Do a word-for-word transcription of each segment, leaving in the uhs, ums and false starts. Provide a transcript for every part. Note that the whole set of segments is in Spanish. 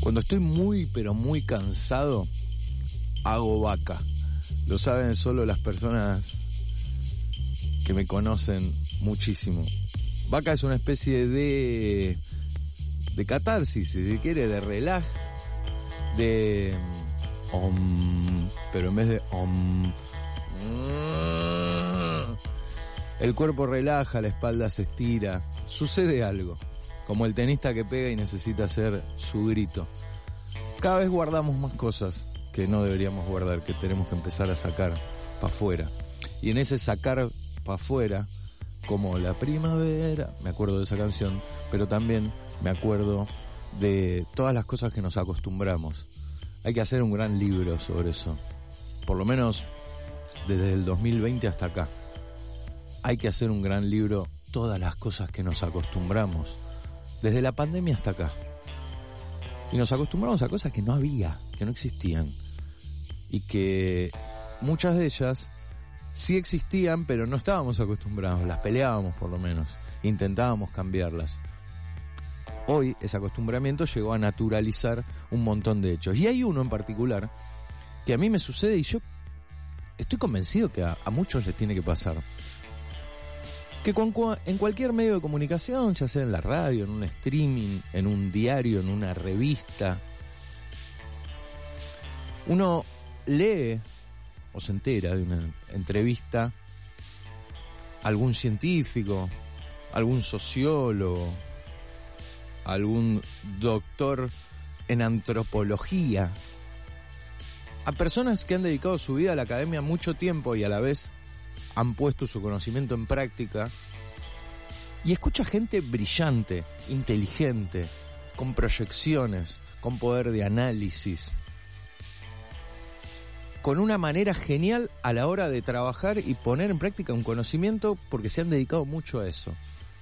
Cuando estoy muy, pero muy cansado, hago vaca. Lo saben solo las personas que me conocen muchísimo. Vaca es una especie de de catarsis, si se quiere, de relaj, de om, pero en vez de om, el cuerpo relaja, la espalda se estira, sucede algo, como el tenista que pega y necesita hacer su grito. Cada vez guardamos más cosas que no deberíamos guardar, que tenemos que empezar a sacar para afuera. Y en ese sacar para afuera, como la primavera, me acuerdo de esa canción, pero también me acuerdo de todas las cosas que nos acostumbramos. Hay que hacer un gran libro sobre eso, por lo menos desde el dos mil veinte hasta acá. Hay que hacer un gran libro, todas las cosas que nos acostumbramos, desde la pandemia hasta acá. Y nos acostumbramos a cosas que no había, que no existían, y que muchas de ellas sí existían, pero no estábamos acostumbrados, las peleábamos por lo menos, intentábamos cambiarlas. Hoy ese acostumbramiento llegó a naturalizar un montón de hechos. Y hay uno en particular que a mí me sucede y yo estoy convencido que a, a muchos les tiene que pasar. Que con, en cualquier medio de comunicación, ya sea en la radio, en un streaming, en un diario, en una revista, uno lee o se entera de una entrevista a algún científico, algún sociólogo, algún doctor en antropología, a personas que han dedicado su vida a la academia mucho tiempo y a la vez han puesto su conocimiento en práctica, y escucha gente brillante, inteligente, con proyecciones, con poder de análisis, con una manera genial a la hora de trabajar y poner en práctica un conocimiento porque se han dedicado mucho a eso.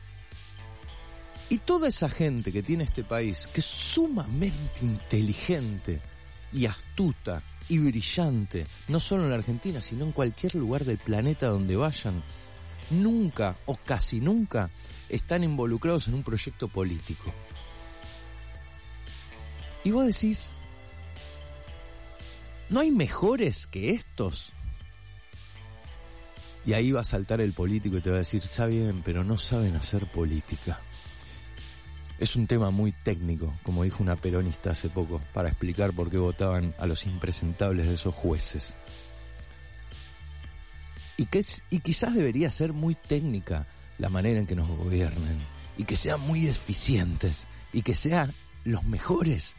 Y toda esa gente que tiene este país, que es sumamente inteligente y astuta y brillante, no solo en la Argentina, sino en cualquier lugar del planeta donde vayan, nunca o casi nunca están involucrados en un proyecto político. Y vos decís, ¿no hay mejores que estos? Y ahí va a saltar el político y te va a decir, está bien, pero no saben hacer política. Es un tema muy técnico, como dijo una peronista hace poco, para explicar por qué votaban a los impresentables de esos jueces. Y, que es, y quizás debería ser muy técnica la manera en que nos gobiernen, y que sean muy eficientes, y que sean los mejores.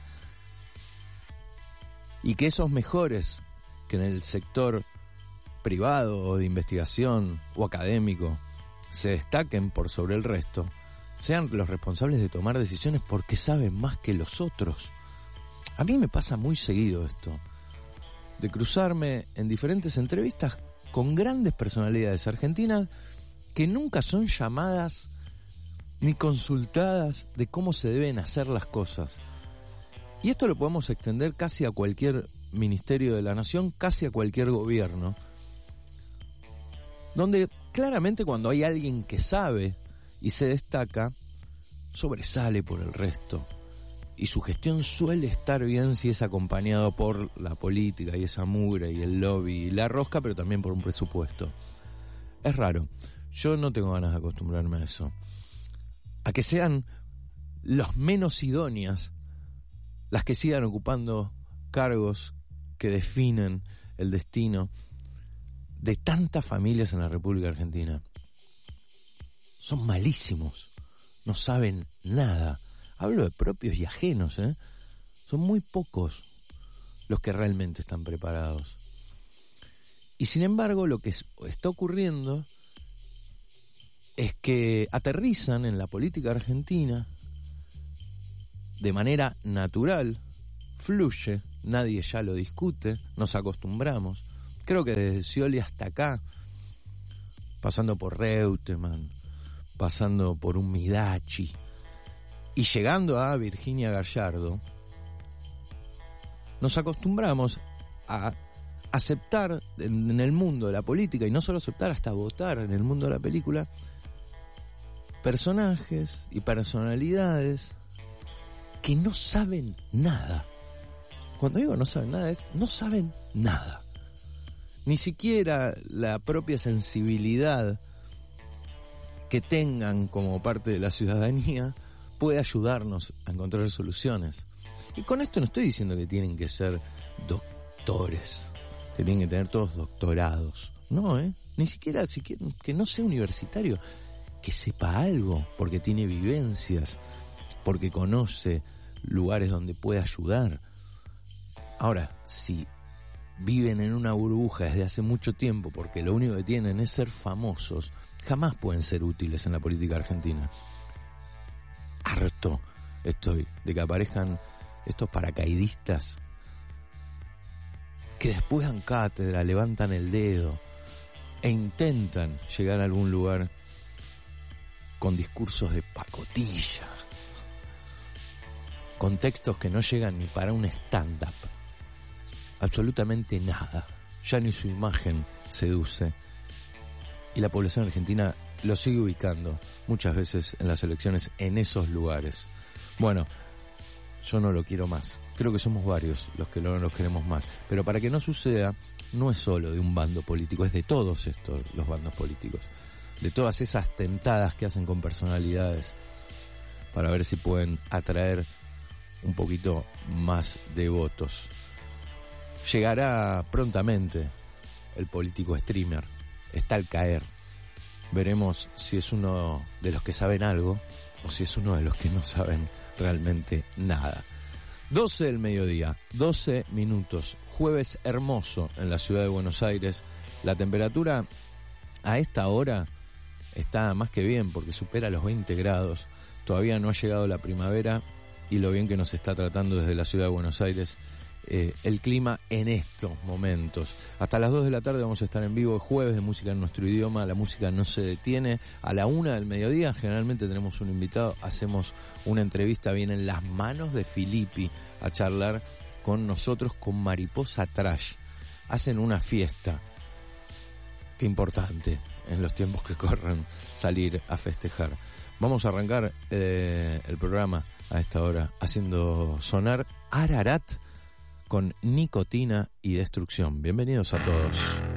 Y que esos mejores, que en el sector privado o de investigación o académico se destaquen por sobre el resto, sean los responsables de tomar decisiones porque saben más que los otros. A mí me pasa muy seguido esto, de cruzarme en diferentes entrevistas con grandes personalidades argentinas que nunca son llamadas ni consultadas de cómo se deben hacer las cosas. Y esto lo podemos extender casi a cualquier ministerio de la nación, casi a cualquier gobierno, donde claramente cuando hay alguien que sabe y se destaca, sobresale por el resto. Y su gestión suele estar bien si es acompañado por la política y esa mugre y el lobby y la rosca, pero también por un presupuesto. Es raro. Yo no tengo ganas de acostumbrarme a eso. A que sean los menos idóneas las que sigan ocupando cargos que definen el destino de tantas familias en la República Argentina. Son malísimos, no saben nada. Hablo de propios y ajenos, ¿eh? Son muy pocos los que realmente están preparados. Y sin embargo, lo que está ocurriendo es que aterrizan en la política argentina de manera natural, fluye, nadie ya lo discute, nos acostumbramos. Creo que desde Scioli hasta acá, pasando por Reutemann, pasando por un Midachi y llegando a Virginia Gallardo, nos acostumbramos a aceptar en el mundo de la política, y no solo aceptar, hasta votar en el mundo de la película, personajes y personalidades que no saben nada. Cuando digo no saben nada es, no saben nada. Ni siquiera la propia sensibilidad que tengan como parte de la ciudadanía puede ayudarnos a encontrar soluciones. Y con esto no estoy diciendo que tienen que ser doctores, que tienen que tener todos doctorados. No, ¿eh? Ni siquiera, siquiera que no sea universitario, que sepa algo, porque tiene vivencias, porque conoce lugares donde puede ayudar. Ahora, si viven en una burbuja desde hace mucho tiempo porque lo único que tienen es ser famosos, jamás pueden ser útiles en la política argentina. Harto estoy de que aparezcan estos paracaidistas que después dan cátedra, levantan el dedo e intentan llegar a algún lugar con discursos de pacotilla, con textos que no llegan ni para un stand-up. Absolutamente nada. Ya ni su imagen seduce. Y la población argentina lo sigue ubicando muchas veces en las elecciones en esos lugares. Bueno, yo no lo quiero más. Creo que somos varios los que no los queremos más. Pero para que no suceda, no es solo de un bando político, es de todos estos los bandos políticos. De todas esas tentadas que hacen con personalidades para ver si pueden atraer un poquito más de votos. Llegará prontamente el político streamer. Está al caer. Veremos si es uno de los que saben algo o si es uno de los que no saben realmente nada. doce del mediodía, doce minutos. Jueves hermoso en la ciudad de Buenos Aires. La temperatura a esta hora está más que bien porque supera los veinte grados. Todavía no ha llegado la primavera y lo bien que nos está tratando desde la ciudad de Buenos Aires eh, el clima en estos momentos. Hasta las dos de la tarde vamos a estar en vivo, jueves de música en nuestro idioma. La música no se detiene. A la una del mediodía generalmente tenemos un invitado, hacemos una entrevista, vienen las manos de Filippi a charlar con nosotros con Mariposa Trash. Hacen una fiesta. Qué importante en los tiempos que corren salir a festejar. Vamos a arrancar eh, el programa a esta hora haciendo sonar Ararat con Nicotina y Destrucción. Bienvenidos a todos.